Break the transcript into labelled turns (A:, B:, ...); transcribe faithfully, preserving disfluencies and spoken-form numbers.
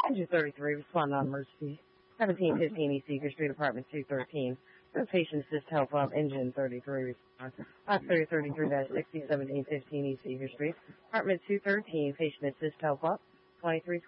A: Engine thirty-three, respond on emergency. seventeen fifteen East Seeger Street, apartment two thirteen. For patient assist help up, engine thirty-three, respond. Box thirty thirty-three sixty, seventeen fifteen East Seeger Street, apartment two thirteen. Patient assist help up, twenty-three